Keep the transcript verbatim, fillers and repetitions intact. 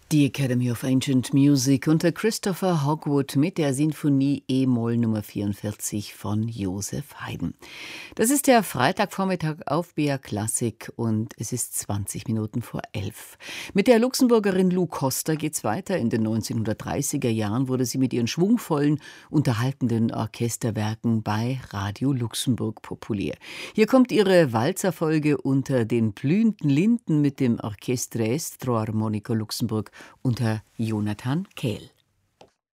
Die Academy of Ancient Music unter Christopher Hogwood mit der Sinfonie E-Moll Nummer vierundvierzig von Joseph Haydn. Das ist der Freitagvormittag auf B R Klassik und es ist zwanzig Minuten vor elf. Mit der Luxemburgerin Lou Coster geht's weiter. In den neunzehnhundertdreißiger Jahren wurde sie mit ihren schwungvollen, unterhaltenden Orchesterwerken bei Radio Luxemburg populär. Hier kommt ihre Walzerfolge Unter den blühenden Linden mit dem Orchestre Estro Armonico Luxemburg unter Jonathan Kehl.